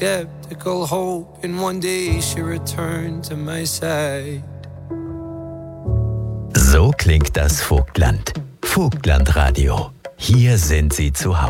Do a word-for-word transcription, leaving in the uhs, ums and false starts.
skeptical hope, and one day she returned to my side. So klingt das Vogtland. Vogtlandradio. Hier sind Sie zu Hause.